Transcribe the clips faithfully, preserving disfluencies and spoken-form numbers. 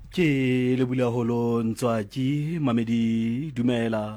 Ke le bula holo Ntswaki Mamedi dumela.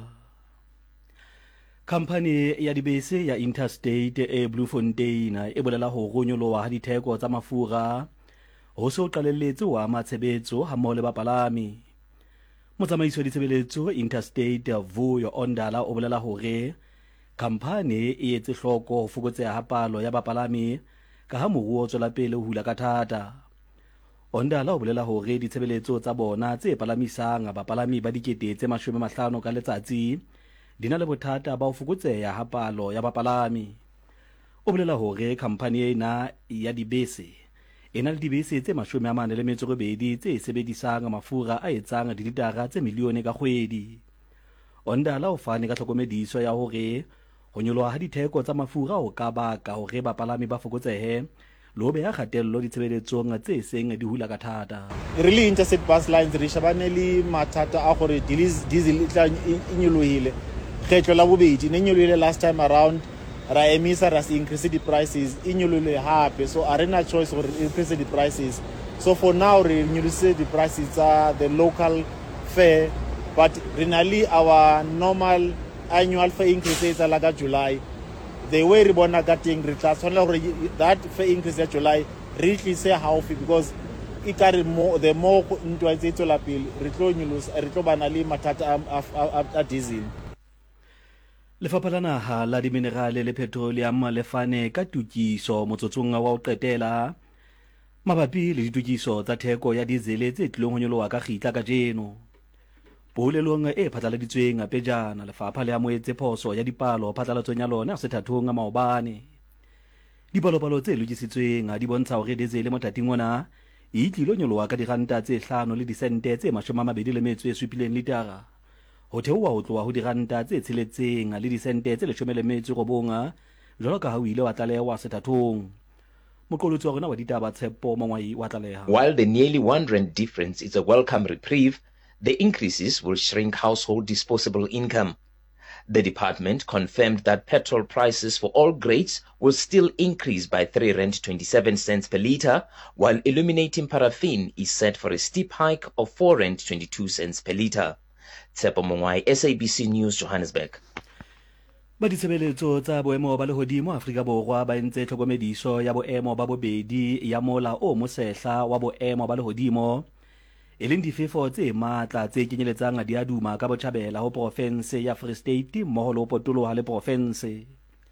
Company ya dibese ya Interstate e Bloemfontein e bolela ho ronyoloha ha ditheko tsa mafura ho se o qalelletse wa matshebetso ha mmoho le bapalami. Motsamaiso wa ditshebeletso Interstate Vuyo Ondala o bolela hore company e etse hloko ho fokotseha ha palo ya bapalami ka ha moruo o tswela pele ho hula ka thata. Ondala o bolela hore ditshebeletso tsa bona tse palamisang bapalami ba dikete tse mashome mahlano ka letsatsi di na le bothata ba ho fokotseha ha palo ya bapalami. O bolela hore company ena ya dibese e na le dibese tse mashome a mane le metso e robedi tse sebedisang mafura a etsang dilitara tse milione ka kgwedi. Ondala o fane ka tlhokomediso ya hore ho nyoloha ha ditheko tsa mafura ho ka baka hore bapalami ba fokotsehe lo beha kgatello ditshebeletsong tse seng di hula ka thata. Really Interstate Bus Lines re shabane le mathata a gore diesel e tla inyolohile kgetlo la bobedi ne nyolohile last time around ra emisa ra increase the prices inyolohile hape, so arena choice gore increase the prices. So for now re nyolose the prices are the local fare, but renally our normal annual fare increase is like July. The way re bona ka teng re tla tshwanela gore that fare increase ya July re tlise haufi, because e ka re more the more ntwa tse tsola pele re tlo nyolosa re tlo bana le mathata a diesel. Lefapha la Naha la Diminerale le Petroleum le fane ka tukiso motsotsong wa ho qetela mabapi le ditukiso tsa theko ya diesel tse tlilong ho nyoloha ka kgitla ka jeno. Polelong e phatlaladitsweng pejana lefapha le amoetse phoso ya dipalo phatlalatsong ya lona sethathong a maobane. Dipalopalo tse lokisitsweng di bontsha hore diesel motating ona e tlilo nyoloha ka diranta tse hlano le disente tse mashome a mabedi le metso e supileng litara. Ho theoha ho tloha ho diranta tse tsheletseng le disente tse leshome le metso robonga jwalo ka ha o ile wa tlalewa sethathong. Moqolotsi wa rona wa ditaba Tshepo Mangwai wa tlaleha. While the nearly one rand difference is a welcome reprieve, the increases will shrink household disposable income. The department confirmed that petrol prices for all grades will still increase by three rand twenty-seven cents per litre, while illuminating paraffin is set for a steep hike of four rand twenty-two cents per litre. Tshepo Mongwai, S A B C News, Johannesburg. Ba ditshebeletso tsa boemo ba lehodimo Afrika Borwa ba entse tlhokomediso ya boemo ba bobedi ya mola o mosehla wa boemo ba lehodimo e leng difefo tse matla tse kenyeletsang diaduma ka botjhabela ho province ya Free State mmoho le ho potoloha le province.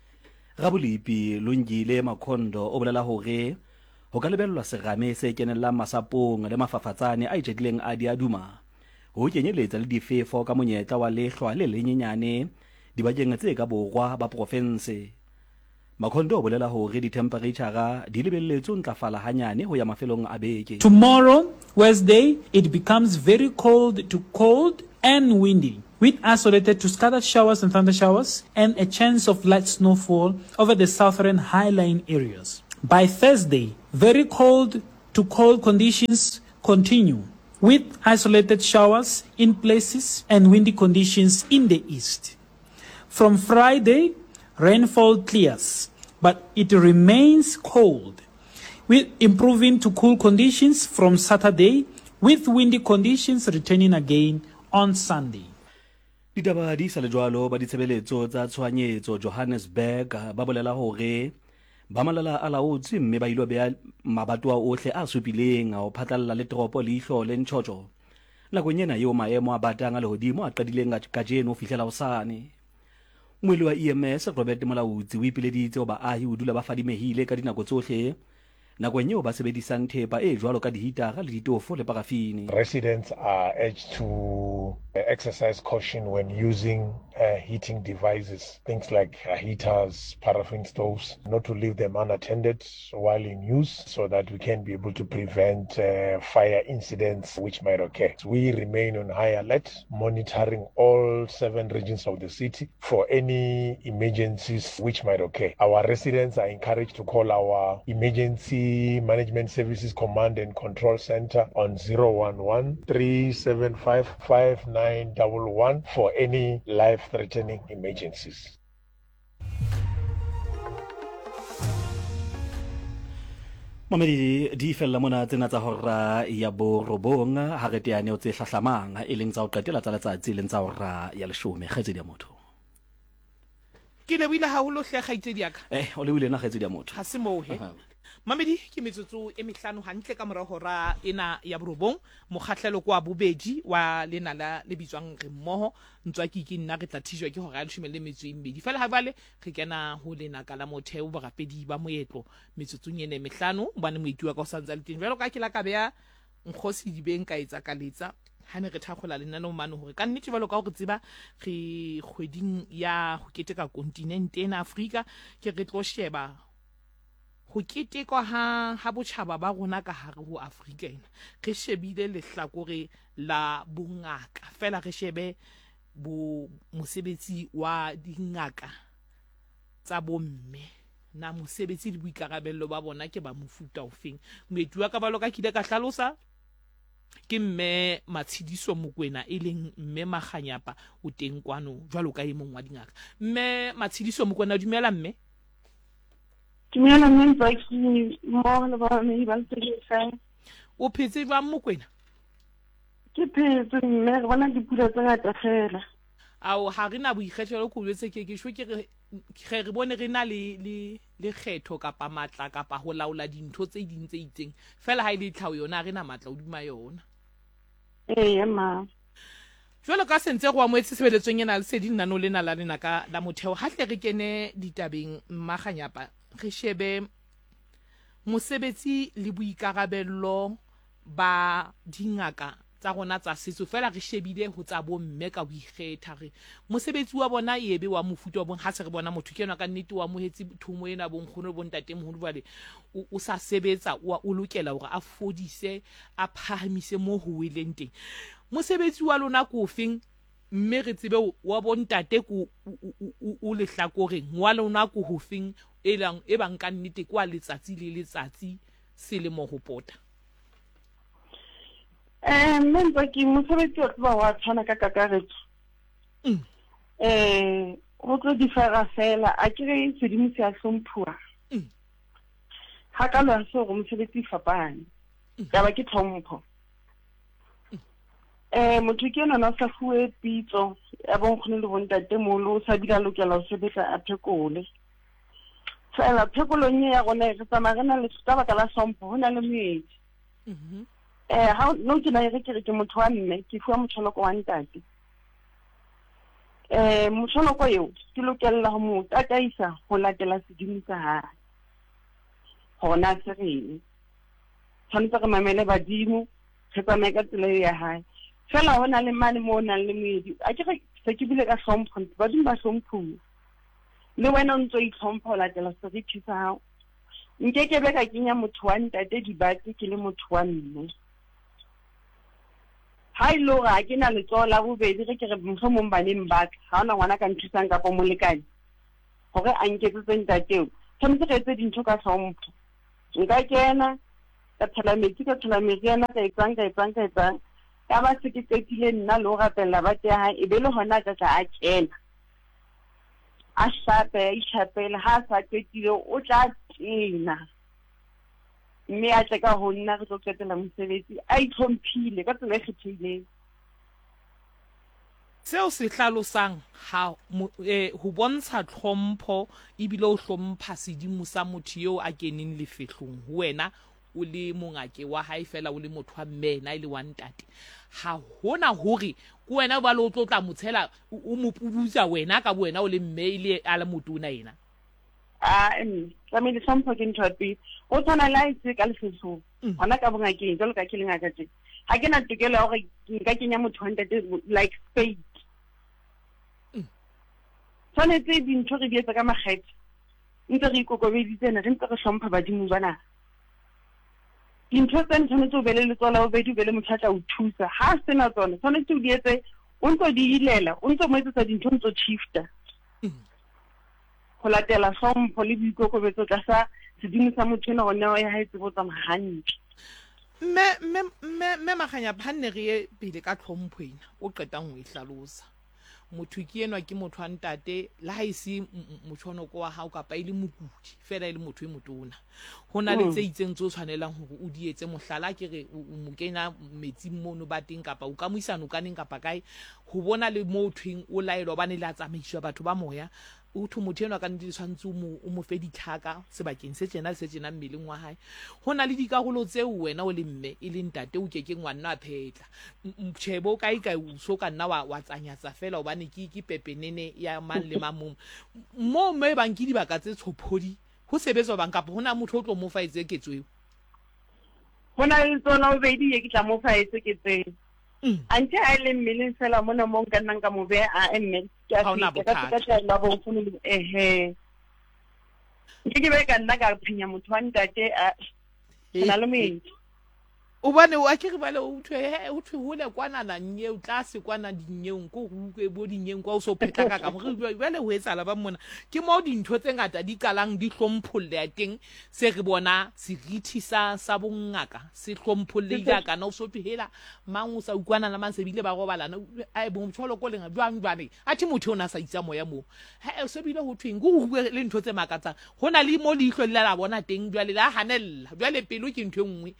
Rabulipi Lungile Makhondo o bolela hore ho ka lebellwa serame se kenellang masapong le mafafatsane a itjekileng a diaduma ho kenyeletsa le difefo ka monyetla wa lehlwa le lenyenyane dibakeng tse ka borwa ba province. Makhondo o bolela hore di-temperature di lebelletswe ntlafala hanyane ho ya mafelong a beke. Tomorrow, Wednesday, it becomes very cold to cold and windy, with isolated to scattered showers and thunder showers, and a chance of light snowfall over the southern highline areas. By Thursday, very cold to cold conditions continue, with isolated showers in places and windy conditions in the east. From Friday, rainfall clears, but it remains cold, with improving to cool conditions from Saturday, with windy conditions returning again on Sunday. Ditaba di sa le jwalo ba ditshebeletso tsa tshwanyetso Johannesburg ba bolela hore ba malala a laotswe mme ba ilo beha mabatoa ohle a supileng ho phatlalla le toropo leihlo le ntjhotjo. Nakong ena eo maemo a batang a lehodimo a qadileng ka jeno ho fihlela hosane. Moeli wa E M S Robert Molaudzi o ipileditse ho baahi ho dula ba fadimehile ka dinako tsohle nakong eo ba sebedisang thepa e jwalo ka dihitara le ditofo le parafini. Residents are urged to exercise caution when using uh, heating devices, things like uh, heaters, paraffin stoves, not to leave them unattended while in use so that we can be able to prevent uh, fire incidents which might occur. We remain on high alert, monitoring all seven regions of the city for any emergencies which might occur. Our residents are encouraged to call our emergency management services command and control center on zero one one, three seven five, five nine one one for any life-threatening emergencies. Mamedi di fella mona tsena tsa hora ya bo robong ha re teane o tse hlahlamang e leng tsa o qetela tsa letsatsi le tsa hora ya leshome kgetsi dia motho. Ke le buile ha ho lo hle kgaitse diaka. Eh o le buile na kgetsi dia motho. Ha se mo he. Mamedi ke metsotso e mehlano hantle ka mora hora ena ya borobong mokgahlelo kwa bobedi wa lena la le bitswang re mmoho ntswa ke ke nna re tla thijwa ke hora ya leshome le metso e mmedi fela ha bale re kena ho lena ka la motheo borapedi ba moetlo metsotso nyene mehlano bane moitiwa ka o santsa le teng jwalo ka ke la ka beya nkgosi dibeng ka etsa ka letsa ha ne re thakgola lenana o mane hore ka nnete jwalo ka ho re tseba re kgweding ya ho keteka kontinente ena Afrika ke re tlo sheba ho ketekwa ha ha botjhaba ba rona ka hare ho Afrika ena re shebile lehlakore la bongaka fela re shebe bo mosebetsi wa dingaka tsa bomme na mosebetsi le boikarabello ba bona ke ba mofuta ofeng moetuwa ka balo ka kile ka hlalosa ke mme Matshidiso Mokoena e leng mme Maganyapa o teng kwano jwalo ka e mong wa dingaka mme Matshidiso Mokoena dumela mme Dumela mme ba ki mo le ba me ba tsetsa o phetse ba Mokoena ke phetse mme re bona dipula tsa ngata fela ao ha rena boikgethelo ko letse ke ke shwe ke re ge re bone re na le le le kgetho kapa matla kapa ho laola dintho tse ding tse itseng fela ha ile tlhao yona rena matla o dima yona eh ma jwalo ka sentse go amoetse sebeletsong ena le seding nano lena la lena ka la motheo ha tle re kene ditabeng Maganyapa re shebe mosebetsi le boikarabello ba dingaka tsa rona tsa setso fela re shebile ho tsa bo mme ka boikgetha re mosebetsi wa bona ebe wa mofuta wa bon ha se re bona motho ke yena ka nnete wa mohetsi thumo ena bon khono bon tate moholo bale o sa sebetsa o lokela hore a fodise a phahamise mo ho weleng teng mosebetsi wa lona ko ofeng mme re tsebe wa bontate ko o le hlakoreng wa lona ko hofeng e lang e bang ka nnete kwa letsatsi le letsatsi selemo ho pota eh mme ke mosebetsi o tloba wa tshwana ka kakaretso eh go tlo di fara fela a ke re sedimotse a hlomphuwa ha ka lwa so go mosebetsi fapane ka ba ke tlhompho eh motho ke nona sa fuwe pitso ya bon khone le bontate molo sa bila lokela o sebetsa a phekole fela phekolong ya gona re tsamagana le tsaba ka la hlompho hona le moedi mhm eh ha no ke na re ke re ke motho wa mme ke fuwa motholoko wa ntate eh motholoko yo ke lokela ho mo tataisa ho latela sedimo sa ha hona se re tshwanetse re mamele badimo re tsamaye ka tsela ya hae fela hona le mane mo nang le moedi a ke re se ke bile ka hlompho badimo ba hlomphuwa le wena o ntso itlhompha ho latela seriti sa hao nke ke be ka kenya motho wa ntate dibate ke le motho wa mme ha ilo ga ke na le tsola bobedi re ke re mohlomong baneng ba ka ha ona ngwana ka nthusang ka po molekane hore a nketsetse ntateo tshwanetse re etse dintho ka hlompho nka kena ka tshela metsi ka tshela meriana ka etsang ka etsang ka etsang ka ba se ke qetile nna le ho rapella bate ya hae e be le hona ka tla a kena a shape a ishapela ha sa qetile o tla tena mme a tla ka ho nna re tlo qetela mosebetsi a itlhomphile ka tsela e kgethileng seo se hlalosang ha eh ho bontsha tlhompho ibile o hlompha sedimo sa motho eo a keneng le fehlong ho wena o le mongake wa hae fela o le motho wa mmena ile wa ntate ha hona hore ku wena ba lo tlotla motshela o mo pudutsa wena ka wena o le mme ile a le motona ena a em tsamile hlompho ke ntho tse o tsana la itse ka lefetso hona ka bongakeng jalo ka ke lenga ka tse ha ke na tokelo hore nka kenya motho wa ntate like spade tshwanetse dintho re di etsa ka makgethe ntse re ikokobeditse ne re ntse re hlompha badimo bana dintho tse tshwanetse o bele le tsola o bedi o bele motho a tla o thusa ha se na tsona tshwanetse o di etse o ntse di ilela o ntse mo etsa dintho ntse shifta go latela hlompho le boikokobetso tla sa sedimo sa motho ne gone ya haetse bo tsa mahantle me me me Maganyapa ne re e pele ka tlhompho ena o qetang ho ihlalosa motho ke enwa ke motho wa ntate le ha ise motshonoko wa hao kapa ile mokudi fela ile motho e motona hona le tse itseng tso tshwanelang hore o di etse mohlala ke re o mo kena metsi mono ba teng kapa o ka moisano ka neng kapa kae ho bona le mothweng o laelo bane le a tsamaiswa batho ba moya o thu motho enwa ka ntse tshwantse o mo o mo fe ditlhaka sebakeng se tsena se tsena mmeleng wa hae hona le dikarolo tse wena o le mme e le ntate o keke ngwana a phetla mtshebo kae kae o so ka nna wa wa tsanyatsa fela obane ke ke pepenene ya man le mamong mo me bang ke dibaka tse tshophodi ho sebetswa bang kapa hona motho o tlo mo faetse ketsweo hona le tsona o beidi ye ke tla mo faetse ketsweo ante a le mmileng fela mona mo nka nna ka mo be a emme ke a ka ka ka la bo funu ehe ke ke be ka nna ka phinya motho wa ntate a na le metsi o bane o a ke re bale o thwe he o thwe hole kwana na nye o tla se kwana dinyeong ko huke bo dinyeong kwa o so pheta ka ka mo re bale ho etsala ba mona ke mo dintho tse ngata di kalang di hlompholle ya teng se re bona serithi sa sa bongaka se hlompholle ya kana o so thwe hela mang o sa ukwana na man se bile ba robalana a e bo mtsholo ko lenga jwang jwane a thi motho ona sa itsa moya mo he se bile ho thweng go huke le ntho tse makatsa hona le mo le ihlo le la bona teng jwale la hanella jwale pelo ke ntho engwe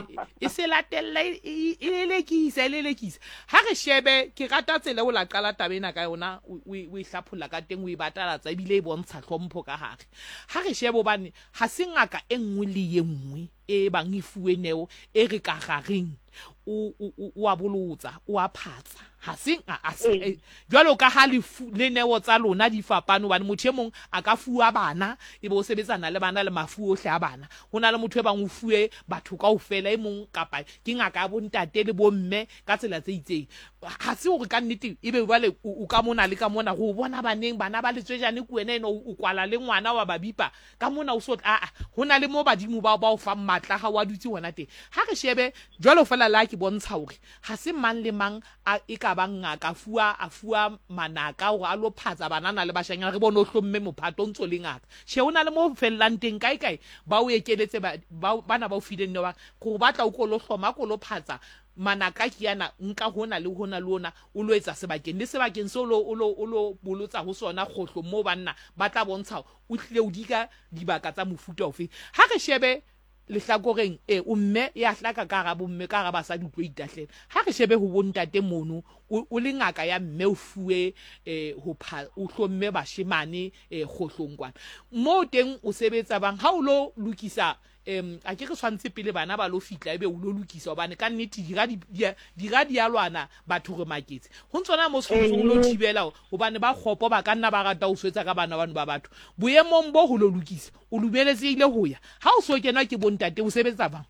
se latella ile lekisa ile lekisa ha re shebe ke rata tsela o la qala tabena ka yona o o ihlaphola ka teng o ibatalatsa ibile e bontsha hlompho ka hare ha re shebe bane ha se ngaka engwe le yengwe e bang ifuwe neo e re ka gareng o o a bolotsa o a phatsa ha se a se jwalo ka ha le neo tsa lona di fapano bane motho e mong a ka fuwa bana e bo sebetsana le bana le mafu ohle a bana hona le motho e bang o fuwe batho kaofela e mong kapa ke ngaka ya bontate le bomme ka tsela tse itseng ha se hore ka nnete ebe bale o ka mona le ka mona go bona baneng bana ba letswejane ku wena eno o kwala le ngwana wa babipa ka mona o so a a hona le mo badimo ba ba o fa matla ga wa dutse hona teng ha re shebe jwalo fela la ke bontsha hore ha se mang le mang a e ka bang ngaka fuwa a fuwa manaka hore a lo phatsa banana le bashanyana re bone o hlomme mophato ntso le ngaka she hona le mo fellang teng kae kae ba o ekeletse ba bana ba o file nne ba go batla o ko lo hloma ko lo phatsa manaka ke yana nka hona le hona le ona o lo etsa sebakeng le sebakeng so lo o lo o lo bolotsa ho sona khohlo mo banna ba tla bontsha o tlile o dika dibaka tsa mofuta ofe ha re shebe le hlakoreng e o mme ya hlaka ka ga bomme ka ga ba sa di tlo itahlela ha re shebe ho bontate mono o le ngaka ya mme o fuwe eh ho pha o hlomme bashemane eh khohlong kwana mo teng o sebetsa bang ha o lo lokisa em a ke re tshwantse pele bana ba lo fitla ebe o lo lokisa hobane ka nnete di ga di di ga di alwana batho re maketse ho ntsona mo tshwantse o lo thibela hobane ba khopo ba ka nna ba rata o swetsa ka bana bana ba batho boemong bo ho lo lokisa o lubeletsehile ho ya ha o so kena ke bontate o sebetsa bang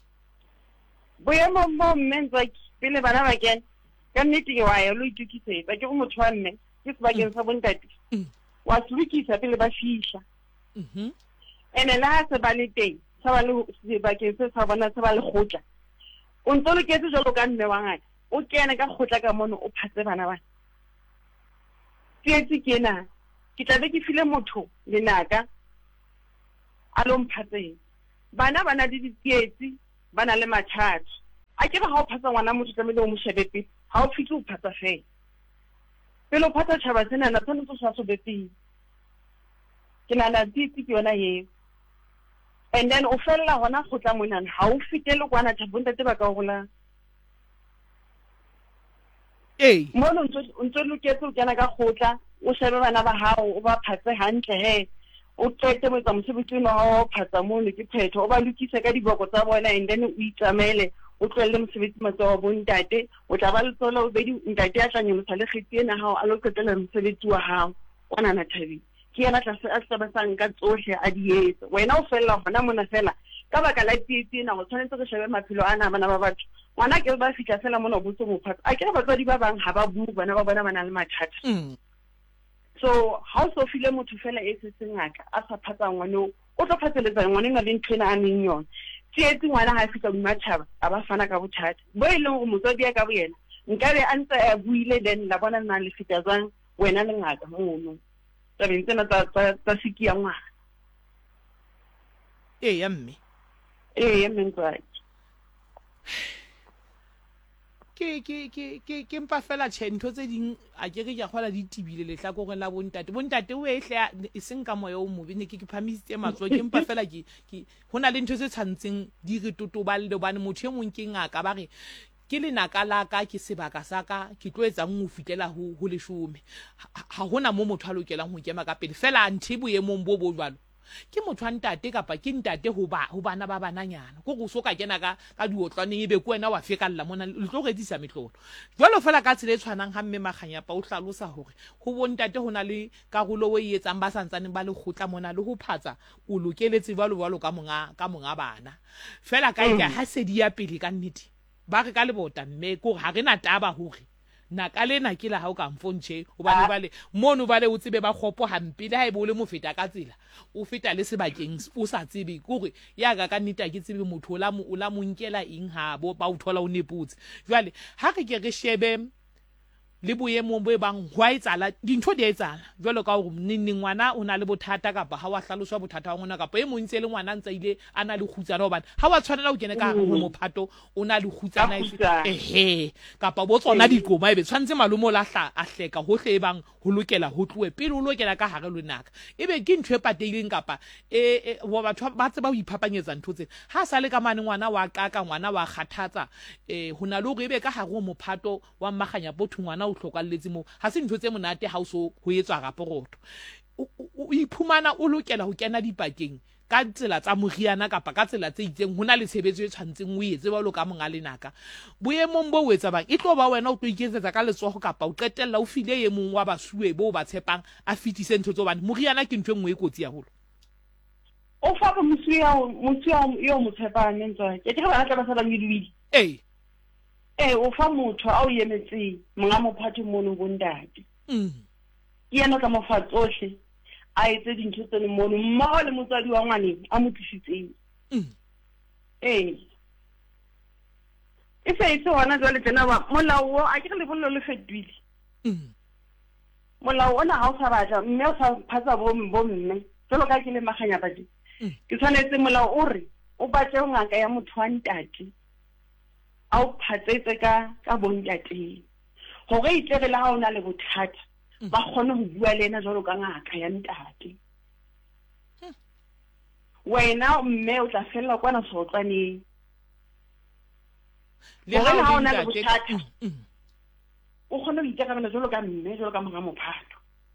boemong bo mmentswa pele bana ba kena ka nnete ke wa ya lo itukisetsa ke go motho wa mme ke sebakeng sa bontate wa sulukisa pele ba fihla mhm ene la se ba le teng sa ba le sebakeng se sa bona se ba le khotla o ntse lo ketse jalo ka mme wa ngaka o kena ka khotla ka mono o phatse bana bana ke kena ke tla be ke file motho le naka a lo mphatseng bana bana di ditsietsi bana le mathata a ke ba ha o phatsa ngwana motho tlamehile o mo shebe pele ha o fihle o phatsa fela pele o phatsa tshaba sena na tsone tso sa so bepile ke na na ditsi ke yona ye and then o fella hona go tla monana ha o fitele kwana thabonta te ba ka gola eh mo no ntse ntse loketse o kena ka khotla o shebe bana ba hao o ba phatse hantle he o tsete mo tsa mosebetsi no ha o phatsa mo le ke phetho o ba lokise ka diboko tsa bona and then o itsamele o tlwelle mosebetsi matso wa bontate o tla ba le tsolo o bedi ntate a tla nyolosa le khitiena hao a lo qetela mosebetsi wa hao ona na thabi ke yana tla se a tla ba sang ka tsohle a dietsa wena o fella hona mona fela ka baka la tietsena go tshwanetse go shebe maphelo ana bana ba batho ngwana ke ba fitla fela mona botse mo phatsa a ke ba tswadi ba bang ha ba bu bana ba bona bana le mathata so ha o so file motho fela e se sengaka a sa phatsa ngwana o tlo phatseletsa ngwana nga le ntlhena a neng yona tietsi ngwana ha fitla mmatshaba a ba fana ka bothata bo e leng go motswadi ya ka bo yena nkabe a ntse a buile then la bona nna le fita jwang wena le ngaka mono tabeng tsena tsa tsa sikia ngwana eh ya mme eh ya mme tswa ke ke ke ke ke mpa fela tshentho tse ding a ke re ke kgola di tibile le tla go la bontate bontate o ehle e seng ka moya o mobe ne ke ke phamisitse matso ke mpa fela ke ke hona le ntho tse tsantseng di re totoballe bane motho e mong ke ngaka ba re ke le naka la ka ke sebaka sa ka ke tlo etsa nngwe fitlela ho ho leshome ha hona mo motho a lokelang ho kema ka pele fela anthe boemong bo bo jwalo ke motho a ntate kapa ke ntate ho ba ho bana ba bananyana go go soka kena ka ka diotlwaneng ebe ko wena wa fekalla mona le tlo redisa metlolo jwalo fela ka tsile tshwanang ha mme Maganyapa o hlalosa hore ho bo ntate hona le karolo o e etsang ba santsane ba le khotla mona le ho phatsa o lokeletse jwalo jwalo ka monga ka monga bana fela ka ika ha se di ya pele ka nnete ba re ka lebota mme ko ha rena taba hore naka lena ke la ha o ka mfontshe o bane bale mono bale o tsebe ba khopo hampe le ha e bole mo feta ka tsela o feta le sebakeng o sa tsebe gore ya ga ka nnita ke tsebe motho la mo la mo nkela eng ha bo ba o thola o neputse jwale ha re ke re shebe le boemong bo bang hwa etsala dintho di etsala jwalo ka gore nne ngwana o na le bothata kapa ha wa hlaloswa bothata wa ngwana kapa e mo ntse le ngwana ntsa ile ana le khutsana hobane ha wa tshwanela o kene ka go mophato o na le khutsana ehe kapa bo tsona diqoma ebe tshwantse malumo la hla a hleka hohle e bang ho lokela ho tloe pele o lokela ka hare le naka ebe ke ntho e pateileng kapa e wa batho ba tse ba o iphapanyetsa ntho tse ha sa le ka mane ngwana wa qaka ngwana wa kgathatsa eh hona le go ebe ka hare go mophato wa Maganyapa botho ngwana o hlokalletse mo ha se ntho tse monate ha o so ho etswa raporoto o iphumana o lokela ho kena dipakeng ka tsela tsa moriana kapa ka tsela tse itseng hona le tshebetso e tshwantseng o etse ba lo ka monga lenaka boemong bo o etsa bang e tlo ba wena o tlo iketsetsa ka letsogo kapa o qetella o file ye mong wa basuwe bo ba tshepang a fitise ntho tso bane moriana ke ntho engwe e kotsi ya holo o fa bo msuya msuya yo motshepang ntwa ke ke ba tla ba sa ba ngidibidi eh eh o fa motho a o yemetse monga mophathi mono bondate mm yena ka mofatsohle a etse dintho tsene mono mmoho le motswadi wa ngwaneng a mo tlisitseng mm eh e se itse hona jwale tsena ba molao a ke le bollo le fedile mm molao ona ha o sa batla mme o sa phatsa bo bo mme jalo ka ke le Maganyapa di ke tshwanetse molao o re o batle ngaka ya motho wa ntate a o phatsetse ka ka bontate hore itlere la ha ona le bothata ba khone ho bua le ena jalo ka ngaka ya ntate wena mme o tla fella kwana sotlwaneng le ha ona le bothata o khone ho itlera jalo ka mme jalo ka monga mophato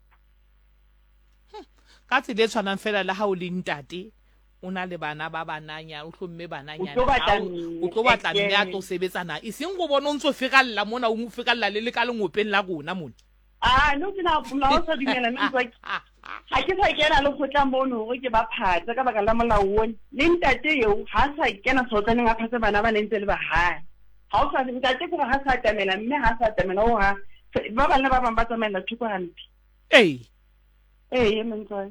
ka tsile tshwanang fela la ha o le ntate o na le bana ba bananya o hlomme bananyana o tlo batla mme a tlo sebetsana e seng go bona o ntse o fekalla mona o mo fekalla le le ka lengopeng la rona mona ah no tsena pula o sa dumela mme tswa ha ke sa kena le go tla mono gore ke ba phatsa ka baka la molao wona le ntate yo ha sa kena sotsaneng a phatsa bana ba nentse le ba ha ha o sa ntate go ha sa tamela mme ha sa tamela o ha ba bana ba bang ba tsamela thuko hampi eh eh ye mentswa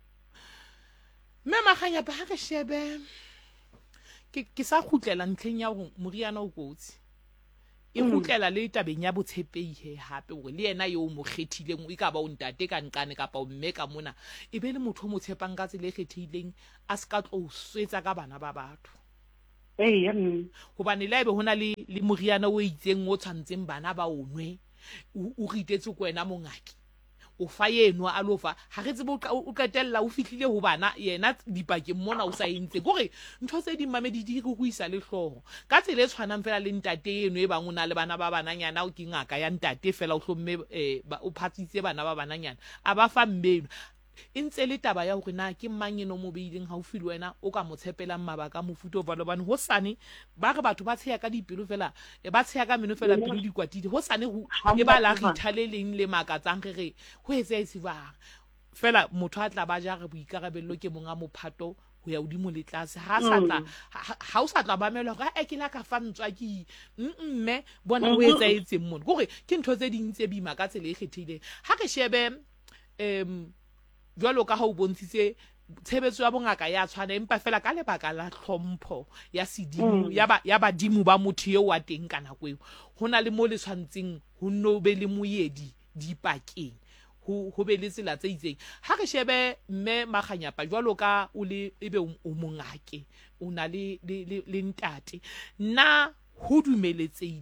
mme Maganyapa ha re shebe ke ke sa khutlela ntlheng ya go moriana o kotsi e khutlela le tabeng ya botshepehi hape gore le yena yo mo kgethileng o ka ba o ntate ka nkane kapa o mme ka mona e be le motho mo tshepang ka tsele kgethileng a ska tlo swetsa ka bana ba batho eh yemme hobane le ebe hona le le moriana o itseng o tshwantseng bana ba onwe o ritetse ko wena mongaki o fa yeno a lofa ha re tsebe o qetella o fihlile ho bana yena dipakeng mona o sa entse gore ntho tse di mamedi di go isa le hloho ka tsele tshwanang fela le ntate eno e bang o na le bana ba bananyana o ke ngaka ya ntate fela o hlomme o phatsitse bana ba bananyana a ba fa mmeno e ntse le taba ya hore na ke mang eno mo beileng haufi le wena o ka mo tshepelang mabaka mofuto ba lobane ho sane ba re batho ba tsheya ka dipelo fela e ba tsheya ka meno fela pelo di kwatile ho sane ho e ba la rithaleleng le makatsang re ho etse etse ba fela motho a tla ba ja re boikarabello ke monga mophato ho ya udimo le tlase ha sa tla ha o sa tla bamelwa ga e ke la ka fantswa ke mme bona ho etsa etse mona gore ke ntho tse ding tse bima ka tsele e kgethile ha ke shebe em jwalo ka ha o bontshitse tshebetso ya bongaka ya tshwana empa fela ka lebaka la tlhompho ya sedimo ya ba ya badimo ba motho yo wa teng kana kweo hona le mo le tshwantseng ho no be le moyedi dipakeng ho ho be le tsela tse itseng ha re shebe mme Maganyapa jwalo ka o le ebe o mongake o na le le ntate na ho dumeletseile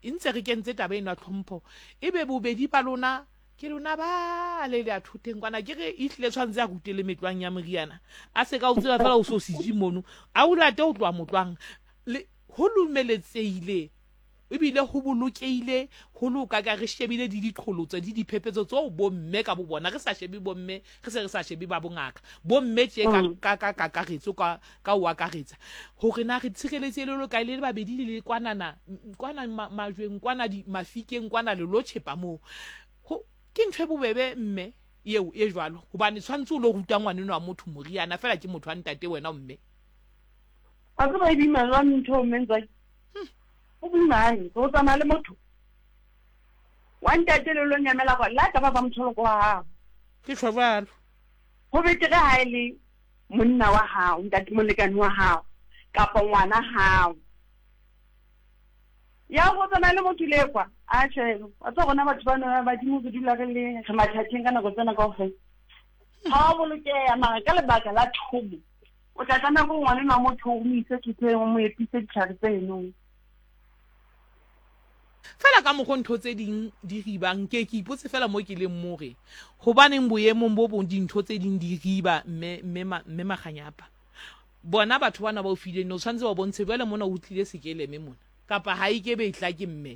e ntse re kentse taba eno ya tlhompho e be bobedi ba lona ke lona ba le le a thuteng kwana ke re e tlile tshwantse a rutele metlwang ya moriana a se ka o tsela fela o so siji mono a o late o tloa motlwang le ho lumeletseile ebile go bolokeile go loka ka re shebile di diqholotse di diphephetso tso bomme ka bo bona re sa shebi bomme re se re sa shebi ba bongaka bomme tse ka ka ka ka retso ka ka wa ka retsa hore na re tshireletse le lo ka ile ba bedi le kwanana kwana majweng kwana di mafikeng kwana le lo chepa mo ho ke ntwe bobebe mme yeo e jwalo hobane tshwantse o lo ruta ngwaneno wa motho moriana fela ke motho wa ntate wena mme a go ba di malwa ntho menza o bimane go tsamaya le motho wa ntate le lo nyamela go la ka ba ba motho go ha ke tshwabalo go betere ha ile monna wa hao ntate molekane wa hao kapa ngwana hao ya go tsamaya le motho le kwa a tshelo a tso gona batho ba no ba dimo go dula re le re mathateng kana go tsena ka ofela ha boloke ya mara ka lebaka la thobo o tla tsana go ngwana na motho o mo ise ke mo epise ditlhare tseno fela ka mo ntho tse ding di ribang ke ke ipotse fela mo ke leng more hobaneng boemong bo bong dintho tse ding di riba mme mme maganyapa bona batho bana ba o file no tshwanetse ba bontshe bele mona o tlile sekele me mona kapa ha ike be tla ke mme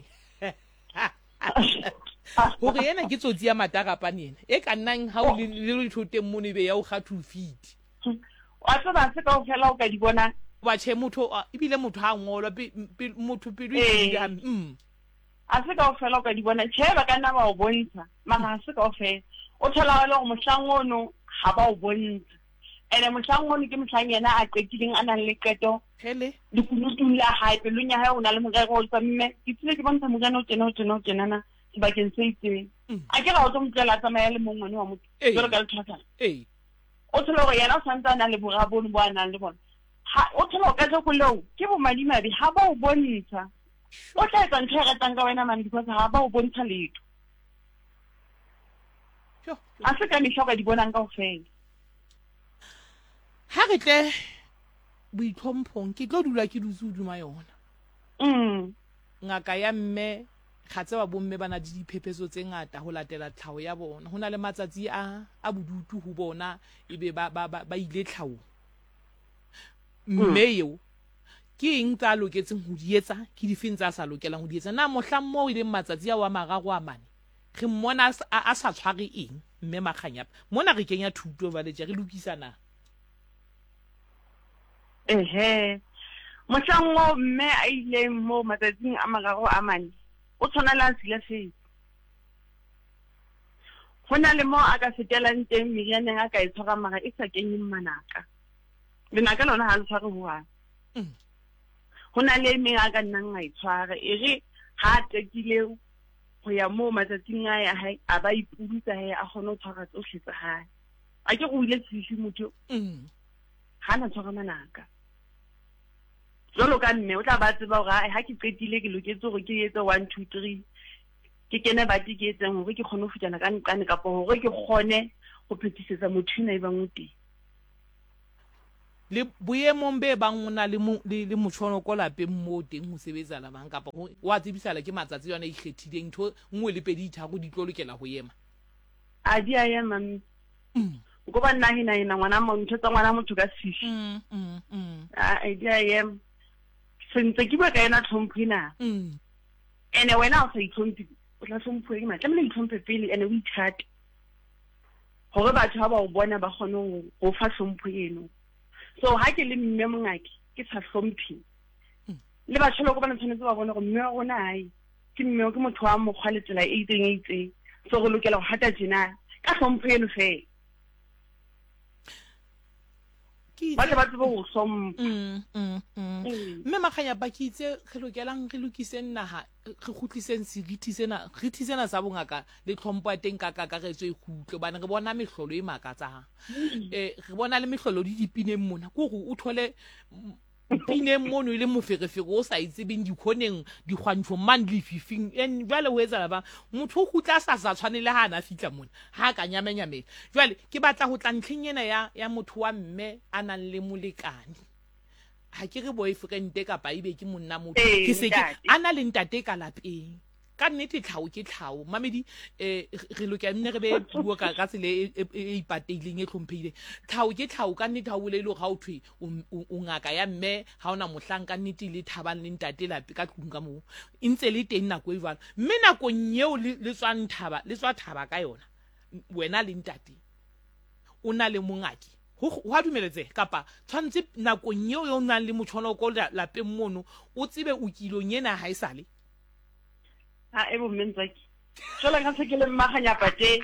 hore yena ke tsotsi ya matarapa nena e ka nnang ha o le le thoteng mone be ya o ga two feet wa tsaba se ka o fela o ka di bona ba che motho ibile motho ha ngolwa motho pelo e ya mm a se ka o fela o ka di bona che ba ka nna ba o bontsha mara se ka o fela o thola le go mohlangono ha ba o bontsha ene mohlangono ke mohlanyana a qetileng a nang le qeto hele le kunutung la hae pelong ya hae o na le morero o tsa mme ke tsile ke bontsha moreno o tena o tena o tenana sebakeng se itseng a ke ra o tlo motlela tsamaya le mongwane wa motho jalo ka le thata eh o thola gore yena o santse a nang le borabone bo a nang le bona ha o thola ka tlo koleo ke bo madimabe ha ba o bontsha o tla etsa ntho e ratang ka wena man because ha ba o bontsha letho a se ka mehla ka di bonang ka ofela ha re tle boitlhomphong ke tlo dula ke dutse duma yona mm ngaka ya mme ga tseba bomme bana di diphephetso tse ngata ho latela tlhaho ya bona hona le matsatsi a a bodutu ho bona ebe ba ba ba ile tlhaho mme yo ke eng tsa loketseng ho di etsa ke di feng tsa sa lokelang ho di etsa na mohlang mo ile matsatsi a wa magago a mane re mmona a sa tshware eng mme maganyapa mona re kenya thuto ba le je re lokisana ehe mohlang mo mme a ile mo matsatsing a magago a mane o tshwana la sila se hona le mo a ka fetelang teng merianeng a ka e tshwara mara e sa kenyeng manaka lenaka lona ha le tshware hoa hona le me a ka nnang a e tshwara e re ha tekile go ya mo matsatsing a ya hae a ba ipudutsa hae a gone o tshwara tsohle tsa hae a ke go ile tshishi motho ha na tshwara manaka jolo ka nne o tla ba tseba gore ha ke qetile ke loketse gore ke etse one two three ke kene bati ke etseng gore ke kgone ho fitana ka nqane kapa gore ke kgone go phetisetsa motho ina e bang o teng le boemong be bang ona le le motshono ko lapeng mo teng ho sebetsa la bang kapa wa tsebisala ke matsatsi yona e ikgethileng ntho ngwe le pedi tharo di tlo lokela go ema a di a ema go ba nna hina hina ngwana mo ntho tsa ngwana motho ka sishi mm mm mm a di a ema sentse ke ba ka ena tlhomphina mm ene wena o sa itlhomphi o tla hlompho ke matla mele itlhomphe pele ene o ithate gore batho ba ba o bona ba gone go fa hlompho eno so ha ke le mme mongaki ke sa hlomphi le ba tsholo go bana tshwanetse ba bona go mme wa rona hai ke mme ke motho wa mokgwa le tsela e itseng e itseng so go lokela go hata jena ka hlompho eno fe ba tla ba tsebo go hlompha mm mm mme maganyapa ke itse re lokelang re lokiseng naha re khutliseng seriti sena re thitsena sa bongaka le tlhompho ya teng ka kakaretso e khutlo bana re bona mehlolo e makatsang eh re bona le mehlolo di dipineng mona go go o thole pineng mono ile moferefere o sa itsebeng dikhoneng digwantsho man le fifing en jwale ho etsa ba motho o khutla sa sa tshwanele ha na fitla mona ha ka nyamenyamela jwale ke batla ho tla ntlheng ena ya ya motho wa mme a nang le molekane ha ke re boyfriend kapa ibe ke monna motho Ee, ke se ke ntate. ana le ntate ka lapeng ka nnete tlhao ke tlhao mamedi eh re lokela nne re be puo ka ka tsele e ipateileng e tlhomphile tlhao ke tlhao ka nnete ha o le le ga o thwe o ngaka ya mme ha ona mohlang ka nnete le thabang le ntate lape ka tlung ka mo intse le teng nako e jwalo mme nako nyeo le tswang thaba le tswa thaba ka yona wena le ntate o na le mongaki ho ha dumeletse kapa tshwantse nako nyeo yo nang le motšhono ko lapeng mono o tsebe o kilong yena ha isale ha e bo mentsaki jola ka se ke le mmaganya pate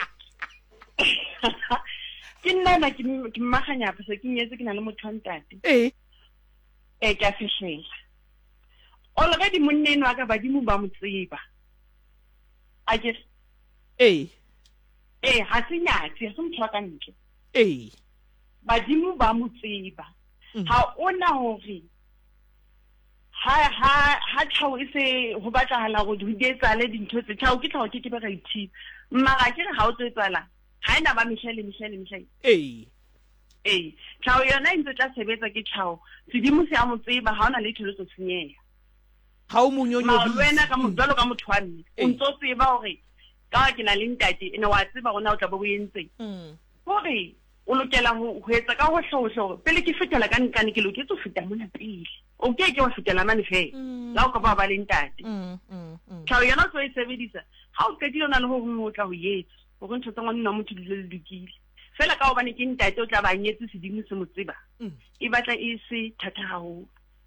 ke nna na ke ke mmaganya pa se ke nyetse ke na le motho ntate eh e ka fihlela already monneno wa ka badimo ba mo tseba a ke eh eh ha se nyatsi ha se motho ka ntle eh badimo ba mo tseba ha ona hore ha ha ha tlhao e se ho batlahala go di etsale dintho tse tlhao ke tlhao ke ke ba gaiti mara ke re ha o tsetsala ha ena ba mihlele mihlele mihlele eh eh tlhao yona intse tla sebetsa ke tlhao sedimo se a mo tseba ha ona le tholo tso tsenyeya ha o monyonyo ma wena ka motho ka motho wa mme o ntso tseba hore ka ke na le ntate ene wa tseba gona o tla bo bo entse mm hore o lokela ho etsa ka ho hlohlo pele ke fetela ka nkane ke loketse ho feta mona pele o ke ke wa fetela mane fe la o ka ba ba le ntate mm mm tlhao yona so e sebedisa ha o qetile ona le ho mo tla ho yetsa go ntse tsa ngwana motho le lekile fela ka hobane ke ntate o tla ba nyetse sedimo se mo tseba e batla e se thata haholo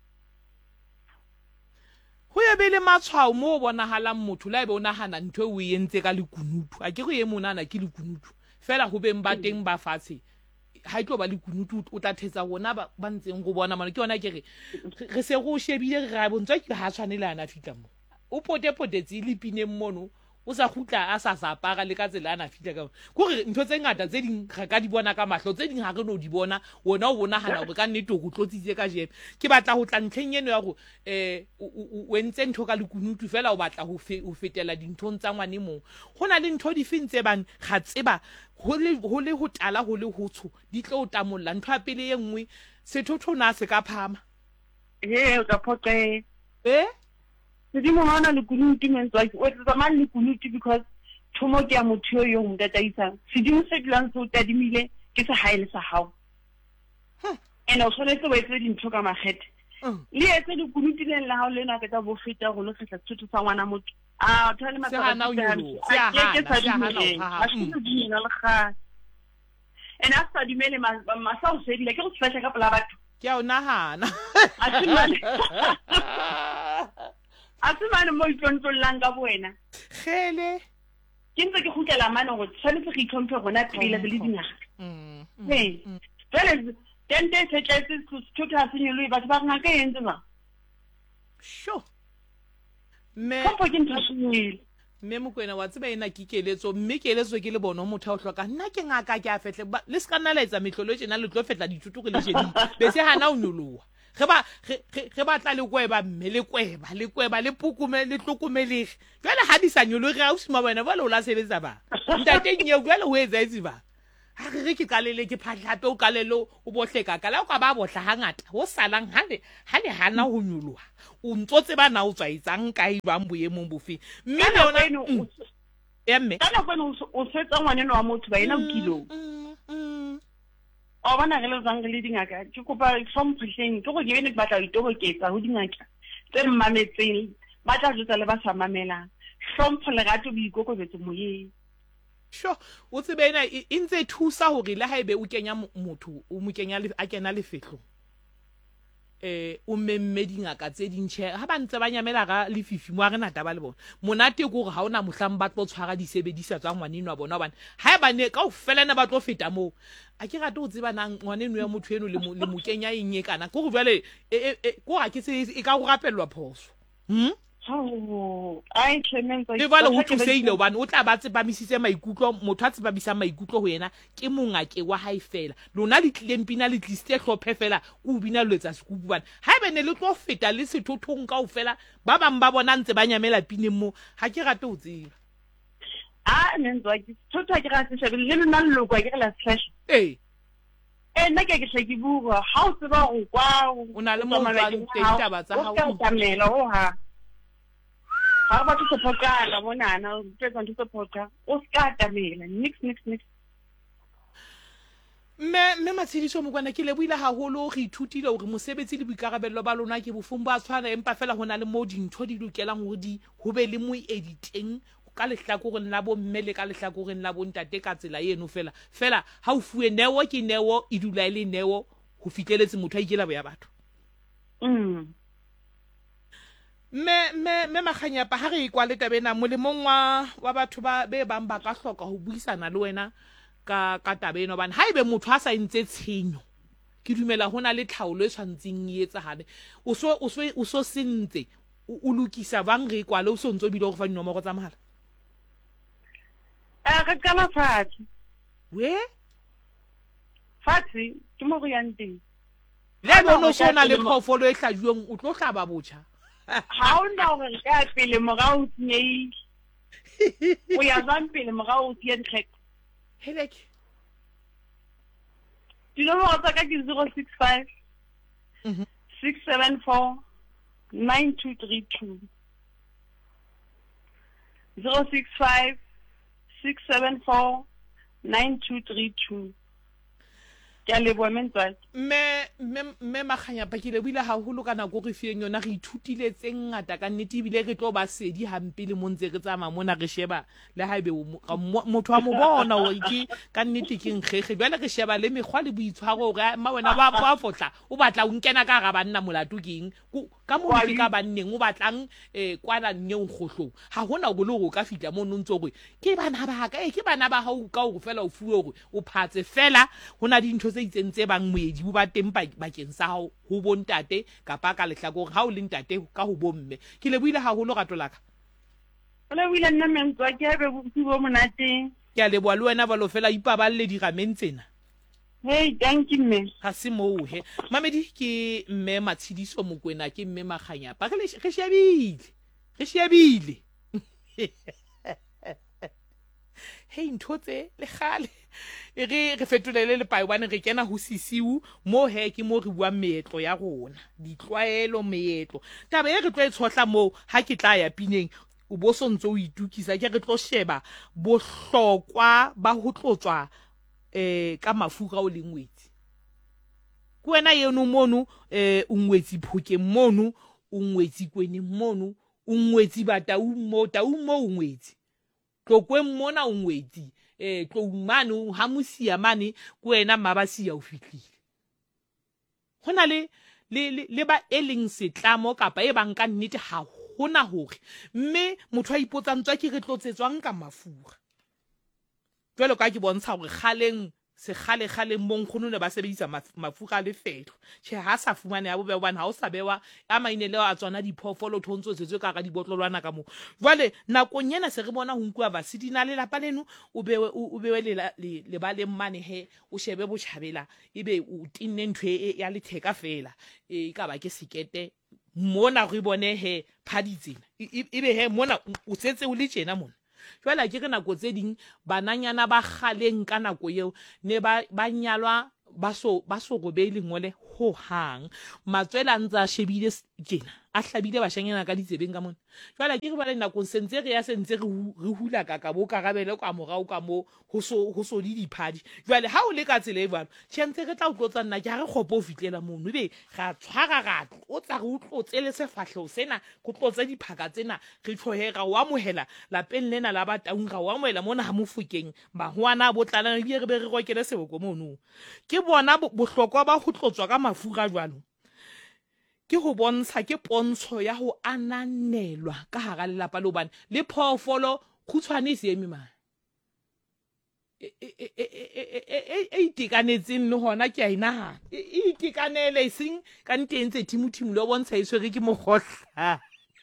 ho ya bele matshwao mo bonahalang motho la ebe o nahana ntwe o entse ka lekunutu a ke go ye monana ke lekunutu fela go beng ba teng ba fatshe ha itlo ba lekunutu o tla thetsa gona ba ntseng go bona mane ke yona ke re re se go shebile re ga bontswa ke ha tshwanelana fitla mo o pote potetse le pineng mono o sa khutla a sa sa apara le ka tsela ana fitla ka go re ntho tse ngata tse ding ga ka di bona ka mahlo tse ding ha re no di bona wona o bona hana gore ka nnete go tlotsitse ka jebe ke batla go tla ntlheng eno ya go eh o entse ntho ka lekunutu fela o batla go o fetela dinthong tsa ngwane mo gona le ntho di fintse ban ga tseba go le go le ho tala go le hotsho di tlo tamolla ntho ya pele ye nngwe sethotho na se ka phama he o ka phoqe eh sedimo ha ona le kunutu mentswa o tsa man le kunutu because thomo ke ya motho yo mo tataisa sedimo se dilang se o tadimile ke se haele sa hao ene o tshwanetse o etse dintho ka makgethe le etse le kunutu le la hao le na ka tsa bo feta go lo kgetla thotho sa ngwana motho a thole matsaka a ke sa dimile a se di na le ga ene a sa dimele ma sa o se dile ke go tshwetsa ka pela batho ke a o nahana a se mane a se mane mo itlontlollang ka buena gele ke ntse ke khutlela mane go tshwanetse go itlhomphe gona pele le dinaga mm hey fela tente se tletse thotho se nyelo batho ba ngaka e ntse ba sho me ko ke ntse se mme mokwena wa tseba ena ke keletso mme keletso ke le bona motho o hloka nna ke ngaka ke a fetle le se ka nna la etsa mehlolo e tsena le tlo fetla dithuto ke le shedi be se hana o noloa ge ba ge ba tla le kweba mme le kweba le kweba le pukume le tlokomelege jwale ha di sa nyolo ge a o sima bona ba le o la sebetsa ba ntate nyeo jwale ho etsa etsi ba ha re ke kalele ke phatlape o kalelo o bohleka ka la o ka ba bohla hangata ho salang hane hane hana ho nyoloha o ntsotse ba na o tswaetsang kai bang boemong bofe mme le ona ya mme kana bona o setsa ngwaneno wa motho ba ena o kilo o bona re le zang le dingaka ke kopa from pushing ke go ke ne batla o itoboketsa ho dingaka tse mmametseng ba tla jotsa le ba sa mamelang hlompho le gato bo ikokobetse moyeng sho o tsebe ena e ntse thusa hore le haebe o kenya motho o mo kenya le a kena le fehlo eh o memme dingaka tse dintšhe ha ba ntse ba nyamela ga le fifi mo a re nata ba le bona monate go ga ona mohlang ba tlo tshwara di sebedisa tsa ngwaneno wa bona bana ha ba ne ka o felana ba tlo feta mo a ke rate o tseba nang ngwaneno ya motho eno le le mo kenya eng e kana go go jwale e go ga ke se e ka go rapellwa phoso hm oh ai tremenza le bale ho thuseile hobane o tla ba tsebamisitse maikutlo motho a tsebamisa maikutlo ho yena ke mongake wa hae fela lona le tlempina le tliste hlophe fela o bina lwetsa sekupu bana ha be ne le tlo feta le sethothong ka ofela ba bang ba bona ntse ba nyamela pineng mo ha ke rate o tseba a nenzwa ke thotha ke ga se shebe le nna leloko ke la slash eh e nna ke ke hle ke bua ha o tseba go kwa O na le mo o tswang teng taba tsa hao. o ka tamela ho ha ha ba tse phokala bonana o tsetsa ntse tse phokala o ska tamela nix nix nix me me Matshidiso Mokwana ke leboile haholo re ithutile hore mosebetsi le boikarabello ba lona ke bofung ba tshwana empa fela hona le mo dintho di lokelang hore di ho be le moedi teng ka lehlakoreng la bo mme le ka lehlakoreng la bo ntate ka tsela eno fela fela ha o fuwe newo ke newo e dula ile newo ho fitleletse motho a ikela boya batho mm me me me Maganyapa ha re kwa le tabena molemong wa wa batho ba be bang ba ka hloka ho buisana le wena ka ka tabeno bana ha ibe motho a sa intse tshenyo ke dumela hona le tlhaolo e tshwantseng e etsahale o so o so o so sentse o lokisa bang re kwa le o so ntso bile go fa dinomoro tsa mahala a ka kala fatsi we fatsi ke mo go yang teng le bono sona le phofolo e hlajuweng o tlo hlaba botjha ha o na gore ka pele morao tnyei o ya zang pele morao tye ntlek helek dinomoro tsa ka ke zero six five mhm six seven four nine two three two zero six five six seven four nine two three two ke a leboa mentswaki me me me Maganyapa ke lebile haholo kana go re fieng yona re ithutile tse ngata ka nnete bile re tlo ba sedi hampe le montse re tsama mona re sheba le haebe motho wa mo bona o ke ka nnete ke nkgege bjale re sheba le mekgwa le boitshwaro ga ma wena ba ba fotla o batla o nkena ka ga banna molato keng ka mo ke ka banneng o batlang eh kwana nneng khohlong ha hona go le go ka fitla mo ntse go ke bana ba ka e ke bana ba hao ka go fela o fuwe gore o phatse fela hona dintho tse itsentse bang moedi bo ba teng bakeng sa hao ho bontate kapa ka lehlakore ha o le ntate ka ho bomme ke leboile haholo gato laka o leboile nna mentswaki ha be bo bo monate ke a leboa le wena ba lo fela ipaballe di rameng tsena hey thank you me ga se mo he mamedi ke mme Matshidiso Mokwena ke mme Maganyapa re le re shebile re shebile hey ntotse le gale re re fetolele le pae bane re kena ho sisiu mo he ke mo re bua meetlo ya rona ditlwaelo meetlo taba e re tlo e tshotla mo ha ke tla ya pineng o bo so ntse o itukisa ke re tlo sheba bohlokwa ba ho tlotswa eh ka mafura o lengwetsi ku wena yeno mono eh ungwetsi phokeng mono ungwetsi kweni mono ungwetsi bata u mo ta u mo ungwetsi tlokwe mona ungwetsi eh tlo mane ha mosia mane ku wena mabasi ya o fitlile hona le le ba eleng setlamo kapa e bang ka nnete ha hona hore mme motho a ipotsa ntswa ke re tlotsetswang ka mafura jwalo ka ke bontsha gore khaleng se khale khale monkgono ne ba sebedisa mafura le fetlo che ha sa fumane ya bobe bana ha o sa bewa a mainele a tswana diphofolo thontso tsetswe ka ga dibotlolwana ka mo jwale nakong yena se re bona ho nkwa basidina le lapa leno o bewe o bewe le ba le mmane he o shebe bo tšhabela ebe o tinne ntwe ya letheka fela e ka ba ke sekete mona re bone he phaditsena ebe he mona o setse o le tjena mona jwale ke re nako tse ding bananyana ba kgaleng ka nako eo ne ba ba nyalwa ba so ba so go be lengole ho hang matswela ntsa shebile tjena a hlabile ba shanyana ka ditsebeng ka mona jwale ke re ba le nako sentse re ya sentse re hula ka ka bo ka rabele ka morao ka mo ho so ho so di diphadi jwale ha o le ka tsele e bana tshentse re tla o tlotsa nna ke ha re khopo o fitlela mono be ga tshwara ga o tsa re o tlotse le sefahlo sena go tlotsa diphaka tsena re tlhohega wa mohela la pen lena la ba taung ga wa mohela mona ha mofukeng ba hoana bo tlala re re be re rokele seboko mono ke bona bohlokwa ba ho tlotswa ka mafura jwalo ke ho bontsha ke pontsho ya ho ananelwa ka hara lelapa le bana le phofolo khutshwane se emi ma e itikanetseng le hona ke a inahana e itikanele sing ka ntentse timotimo le bontsha iswe re ke mogotla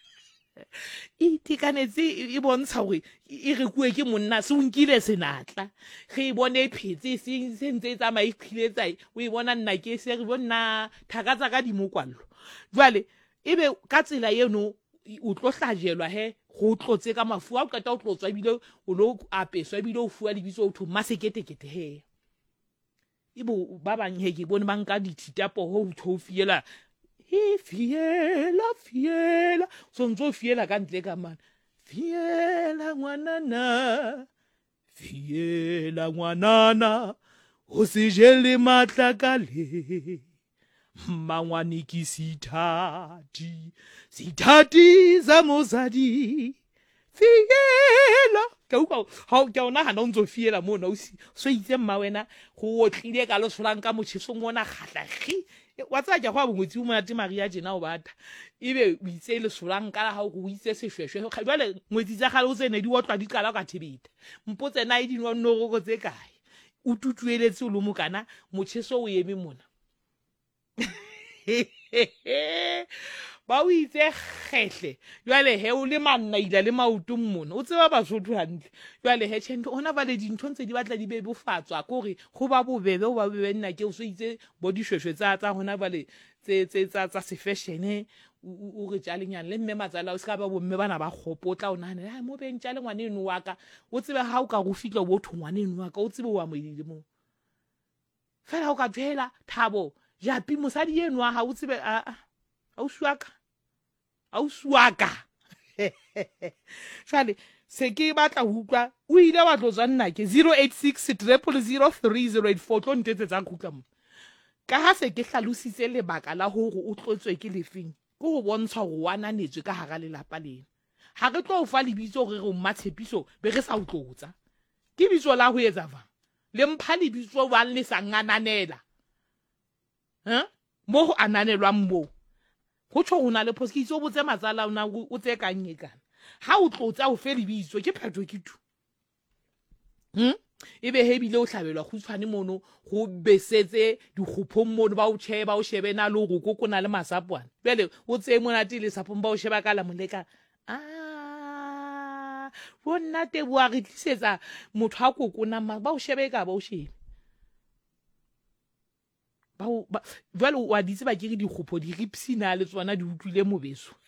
e itikanetse e bontsha gore e re kuwe ke monna se o nkile senatla ge e bone phetse se ntse tsa mai khiletsai o e bona nna ke se re bona thakatsa ka dimokwallo jwale ebe ka tsela eno o tlo hlajelwa he go tlotse ka mafu a o qeta o tlotswa bile o lo apeswa bile o fuwa lebitso o thoma seketekete he ibo ba bang he ke bone ba nka dithitapo ho ho fiela he fiela fiela so ntso fiela ka ntle ka mana fiela ngwanana fiela ngwanana o se jele matlakale mangwane ke sithati sithati za mosadi fiela ka uka ha ke ona ha ntso fiela mo no so itse mma wena go otlile ka lo solang ka motšheso ngona khatlagi wa tsa ja go bongwetsi mo na Maria jena o batha ibe o itse le solang ka ha go itse seshweshwe ga jwale ngwetsi tsa gale o tsene di otlwa di qala ka thibita mpotse na di nwa no go tse kae o tutueletse o lo mokana motšheso o yeme mona ba o itse kgehle jwale he o le manna ila le maoto mona o tseba Basotho hantle jwale he tshente ona ba le dintho ntse di batla di be bofatswa gore go ba bobebe o ba bebe nna ke o so itse bo dishweshwe tsa tsa hona ba le tse tse tsa tsa se fashion o re tja lenyana le mme matsala o ska ba bomme bana ba gopotla o nane ha mo beng tja le ngwane eno wa ka o tsebe ha o ka go fitla bo thongwane eno wa ka o tsebe wa mo ile mo fela o ka tshela thabo ja pi mosadi eno wa ha o tsebe a a o suaka a o suaka jale se ke batla ho utlwa o ile wa tlotswa nna ke zero eight six zero zero three zero eight four tlo ntetse tsa khutla mo ka ha se ke hlalositse lebaka la hore o tlotswe ke lefeng go go bontsha go wananetswe ka hara lelapa lena ha re tlo o fa lebitso gore re mmatshepiso be re sa o tlotsa ke bitso la ho etsa va le mpha lebitso ba le sangananela ha mo go ananelwang mo go tsho gona le poskitso o botse matsala ona o tse ka nyekana ha o tlotsa o fe lebitso ke phetho ke tu hm ebe hebile o hlabelwa go tshwane mono go besetse dikgophong mono ba o tsheba o shebe na lo go kokona le masapwana bele o tse monate le sapong ba o sheba ka la moleka ah bona te bua re tlisetsa motho a kokona ba o shebe ka ba o shebe ba ba jwale wa ditse ba ke dikgopho di ripsina le tsona di utlwile mobeso